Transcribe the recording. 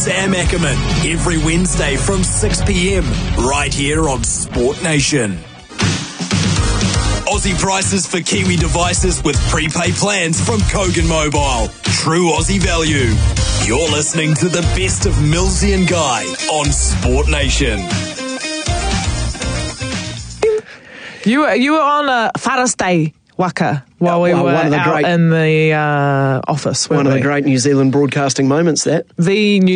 Sam Ackerman, every Wednesday from 6 p.m, right here on Sport Nation. Aussie prices for Kiwi devices with prepaid plans from Kogan Mobile. True Aussie value. You're listening to the best of Millsy and Guy on Sport Nation. You were on a Father's Day waka while we were out in the office. One of the great New Zealand broadcasting moments, that. The New